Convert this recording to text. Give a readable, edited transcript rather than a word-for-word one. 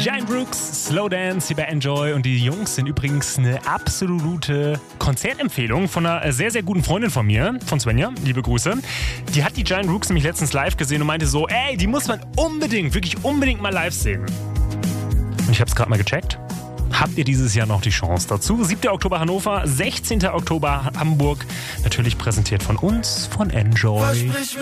Giant Rooks, Slow Dance hier bei Enjoy. Und die Jungs sind übrigens eine absolute Konzertempfehlung von einer sehr, sehr guten Freundin von mir, von Svenja. Liebe Grüße. Die hat die Giant Rooks nämlich letztens live gesehen und meinte so, ey, die muss man wirklich unbedingt mal live sehen. Und ich hab's gerade mal gecheckt. Habt ihr dieses Jahr noch die Chance dazu? 7. Oktober Hannover, 16. Oktober Hamburg. Natürlich präsentiert von uns, von Enjoy.